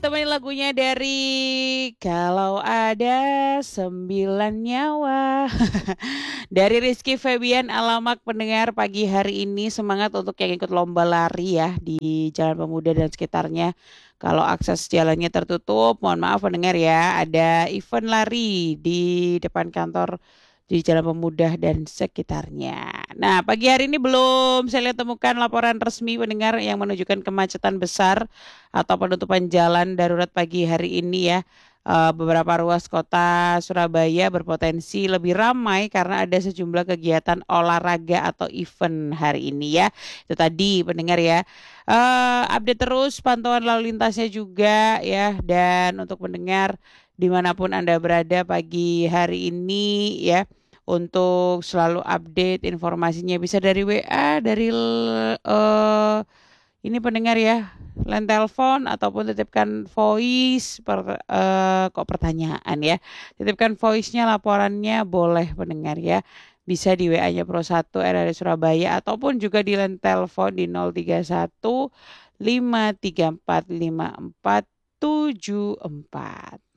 ditemani lagunya dari Kalau Ada 9 Nyawa. Dari Rizky Febian. Alamak pendengar, pagi hari ini semangat untuk yang ikut lomba lari ya di Jalan Pemuda dan sekitarnya. Kalau akses jalannya tertutup, mohon maaf pendengar ya. Ada event lari di depan kantor di Jalan Pemuda dan sekitarnya. Nah, pagi hari ini belum saya lihat temukan laporan resmi pendengar yang menunjukkan kemacetan besar atau penutupan jalan darurat pagi hari ini ya. Beberapa ruas kota Surabaya berpotensi lebih ramai karena ada sejumlah kegiatan olahraga atau event hari ini ya. Itu tadi pendengar ya. Update terus pantauan lalu lintasnya juga ya. Dan untuk pendengar dimanapun Anda berada pagi hari ini ya, untuk selalu update informasinya bisa dari WA, dari ini pendengar ya, line telepon ataupun titipkan voice kok pertanyaan ya. Titipkan voice-nya, laporannya boleh pendengar ya. Bisa di WA-nya Pro 1 RRI Surabaya ataupun juga di line telepon di 031 534 5474.